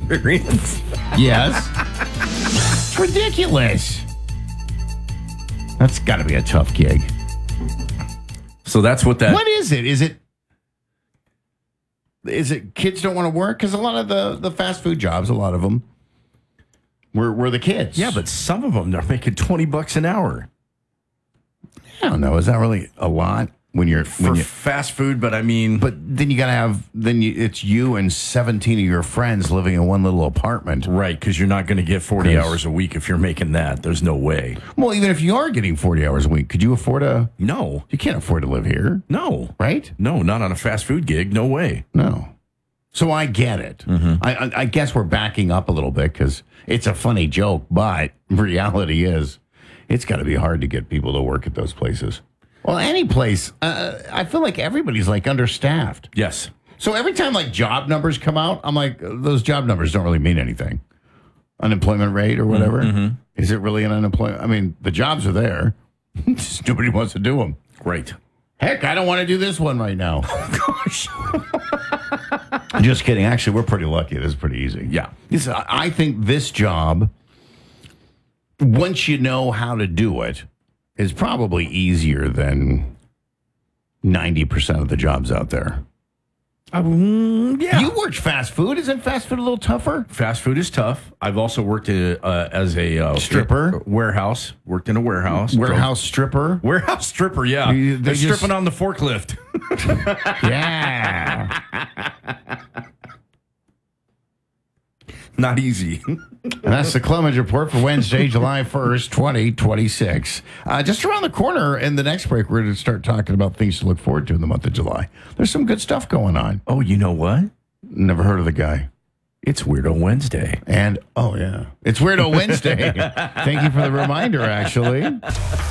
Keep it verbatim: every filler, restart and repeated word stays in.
experience. Yes. It's ridiculous. That's got to be a tough gig. So that's what that... What is it? Is it is it kids don't want to work? Because a lot of the, the fast food jobs, a lot of them, were, were the kids. Yeah, but some of them, they're making twenty bucks an hour. I don't know. Is that really a lot? When you're For when you, fast food, but I mean... but then you got to have, then you, it's you and seventeen of your friends living in one little apartment. Right, because you're not going to get forty 'Cause- hours a week if you're making that. There's no way. Well, even if you are getting forty hours a week, could you afford a, No. you can't afford to live here, No. right? No, not on a fast food gig. No way. No. So I get it. Mm-hmm. I, I, I guess we're backing up a little bit because it's a funny joke, but reality is it's got to be hard to get people to work at those places. Well, any place, uh, I feel like everybody's like understaffed. Yes. So every time like job numbers come out, I'm like, those job numbers don't really mean anything. Unemployment rate or whatever. Mm-hmm. Is it really an unemployment? I mean, the jobs are there. Just nobody wants to do them. Right. Heck, I don't want to do this one right now. Oh, gosh. Just kidding. Actually, we're pretty lucky. This is pretty easy. Yeah. This, I think this job, once you know how to do it, is probably easier than ninety percent of the jobs out there. Um, yeah. You worked fast food. Isn't fast food a little tougher? Fast food is tough. I've also worked uh, uh, as a uh, Stripper? warehouse. Worked in a warehouse. Warehouse stripper? Drove- warehouse stripper, yeah. You- They're they just- stripping on the forklift. Yeah. Not easy. And that's the Clemens Report for Wednesday, July first, twenty twenty-six. Uh, just around the corner in the next break, we're going to start talking about things to look forward to in the month of July. There's some good stuff going on. Oh, you know what? Never heard of the guy. It's Weirdo Wednesday. And, oh, yeah. It's Weirdo Wednesday. Thank you for the reminder, actually.